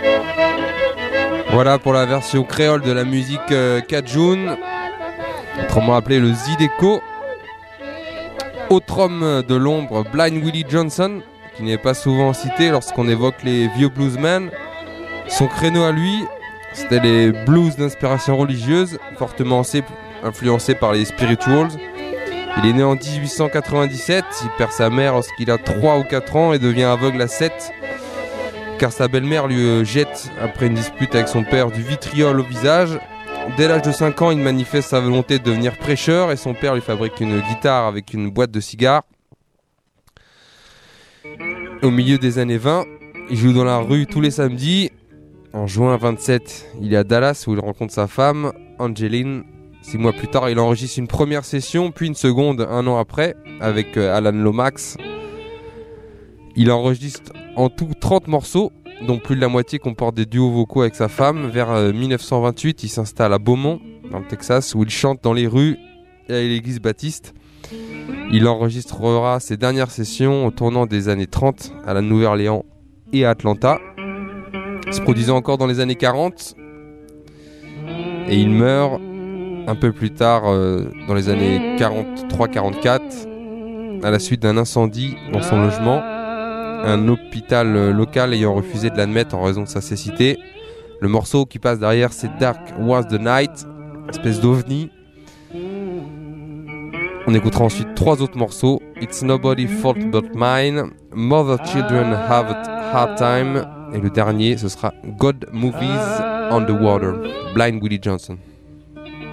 Voilà pour la version créole de la musique Cajun, autrement appelé le Zydeco. Autre homme de l'ombre, Blind Willie Johnson, qui n'est pas souvent cité lorsqu'on évoque les vieux bluesmen. Son créneau à lui, c'était les blues d'inspiration religieuse, fortement influencés par les spirituals. Il est né en 1897, il perd sa mère lorsqu'il a 3 ou 4 ans et devient aveugle à 7, car sa belle-mère lui jette, après une dispute avec son père, du vitriol au visage. Dès l'âge de 5 ans, il manifeste sa volonté de devenir prêcheur et son père lui fabrique une guitare avec une boîte de cigares. Au milieu des années 20, il joue dans la rue tous les samedis. En juin 27, il est à Dallas où il rencontre sa femme, Angeline. 6 mois plus tard, il enregistre une première session, puis une seconde 1 an après, avec Alan Lomax. Il enregistre en tout 30 morceaux, dont plus de la moitié comportent des duos vocaux avec sa femme. Vers 1928, il s'installe à Beaumont, dans le Texas, où il chante dans les rues et à l'église baptiste. Il enregistrera ses dernières sessions au tournant des années 30 à la Nouvelle-Orléans et à Atlanta, se produisant encore dans les années 40. Et il meurt un peu plus tard, dans les années 43-44, à la suite d'un incendie dans son logement. Un hôpital local ayant refusé de l'admettre en raison de sa cécité. Le morceau qui passe derrière, c'est Dark Was the Night, espèce d'ovni. On écoutera ensuite 3 autres morceaux: It's Nobody's Fault But Mine, Mother Children Have a Hard Time, et le dernier ce sera God Movies on the Water, Blind Willie Johnson.